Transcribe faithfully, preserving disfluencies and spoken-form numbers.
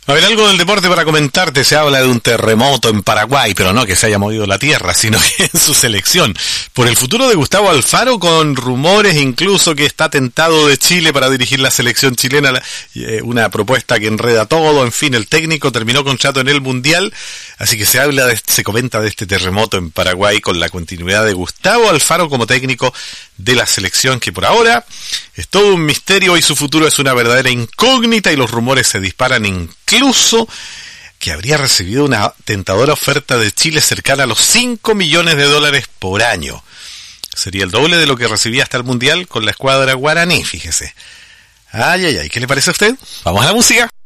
A ver, algo del deporte para comentarte. Se habla de un terremoto en Paraguay, pero no que se haya movido la tierra, sino que en su selección. Por el futuro de Gustavo Alfaro, con rumores incluso que está tentado de Chile para dirigir la selección chilena, eh, una propuesta que enreda todo. En fin, el técnico terminó contrato en el Mundial, así que se habla, de, se comenta de este terremoto en Paraguay con la continuidad de Gustavo Alfaro como técnico de la selección, que por ahora es todo un misterio y su futuro es una verdadera incógnita, y los rumores se disparan incluso que habría recibido una tentadora oferta de Chile cercana a los cinco millones de dólares por año. Sería el doble de lo que recibía hasta el Mundial con la escuadra guaraní, fíjese. Ay, ay, ay, ¿qué le parece a usted? Vamos a la música.